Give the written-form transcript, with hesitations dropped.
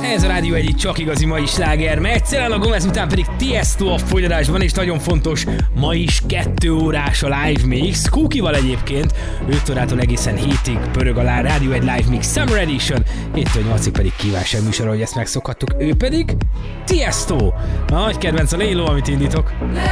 Ez a Rádió egyik csak igazi mai sláger, mert Selena Gomez után pedig Tiesto a folytatásban, és nagyon fontos, ma is 2 órás a live mix, Cookie-val egyébként, 5 órától egészen 7-ig pörög a Rádió egy live mix Summer Edition, 7-től 8-ig pedig kívánság műsor, ahogy ezt megszokhattuk, ő pedig Tiesto, a nagy kedvenc a Lélo, amit indítok.